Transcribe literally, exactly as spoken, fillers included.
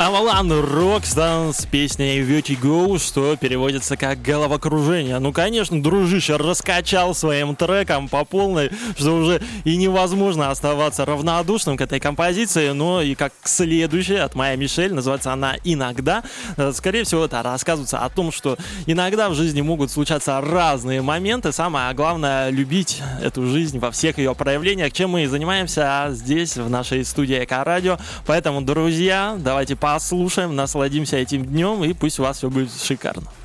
Avalon Rocks с песней Vertigo, что переводится как головокружение. Ну, конечно, дружище раскачал своим треком по полной, что уже и невозможно оставаться равнодушным к этой композиции. Но и как следующая от Майя Мишель, называется она «Иногда». Скорее всего, это рассказывается о том, что иногда в жизни могут случаться разные моменты. Самое главное — любить эту жизнь во всех ее проявлениях, чем мы и занимаемся здесь, в нашей студии Эко-радио. Поэтому, друзья, давайте послушаем, насладимся этим днем, и пусть у вас все будет шикарно.